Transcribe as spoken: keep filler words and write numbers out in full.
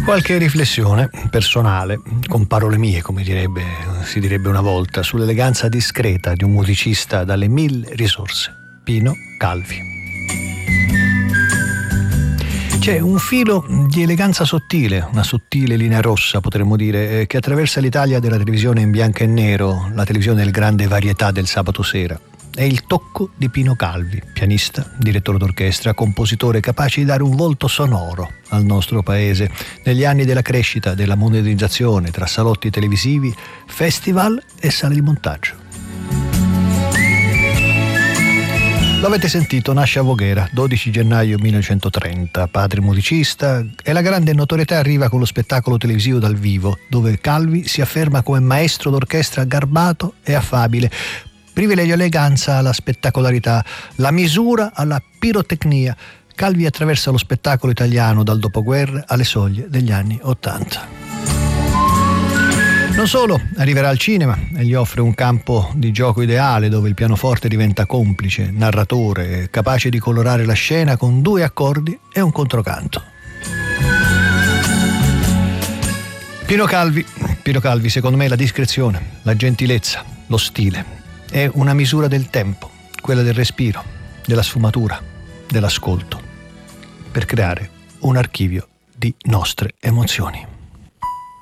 Qualche riflessione personale, con parole mie, come direbbe, si direbbe una volta, sull'eleganza discreta di un musicista dalle mille risorse, Pino Calvi. C'è un filo di eleganza sottile, una sottile linea rossa, potremmo dire, che attraversa l'Italia della televisione in bianco e nero, la televisione del grande varietà del sabato sera. È il tocco di Pino Calvi, pianista, direttore d'orchestra, compositore capace di dare un volto sonoro al nostro paese negli anni della crescita, della modernizzazione tra salotti televisivi, festival e sale di montaggio. Lo avete sentito, nasce a Voghera, dodici gennaio millenovecentotrenta, padre musicista, e la grande notorietà arriva con lo spettacolo televisivo dal vivo, dove Calvi si afferma come maestro d'orchestra garbato e affabile, privilegia l'eleganza alla spettacolarità, la misura alla pirotecnia. Calvi attraversa lo spettacolo italiano dal dopoguerra alle soglie degli anni Ottanta. Non solo, arriverà al cinema e gli offre un campo di gioco ideale dove il pianoforte diventa complice, narratore, capace di colorare la scena con due accordi e un controcanto. Pino Calvi, Pino Calvi, secondo me la discrezione, la gentilezza, lo stile è una misura del tempo, quella del respiro, della sfumatura, dell'ascolto, per creare un archivio di nostre emozioni.